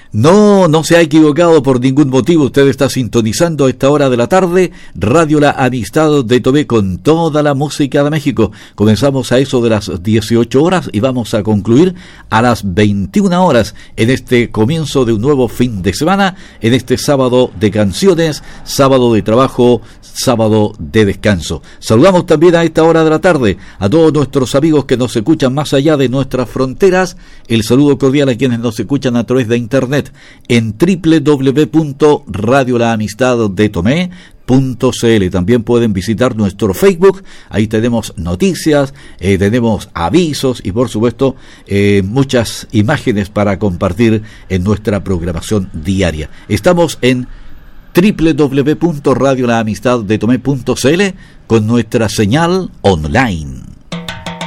No, no se ha equivocado por ningún motivo. Usted está sintonizando a esta hora de la tarde Radio La Amistad de Tomé con toda la música de México. Comenzamos a eso de las 18 horas y vamos a concluir a las 21 horas en este comienzo de un nuevo fin de semana, en este sábado de canciones, sábado de trabajo, sábado de descanso. Saludamos también a esta hora de la tarde a todos nuestros amigos que nos escuchan más allá de nuestras fronteras. El saludo cordial a quienes nos escuchan a través de internet en www.radiolaamistaddetomé.cl. También pueden visitar nuestro Facebook, ahí tenemos noticias, tenemos avisos y por supuesto muchas imágenes para compartir en nuestra programación diaria. Estamos en www.radiolaamistaddetomé.cl con nuestra señal online.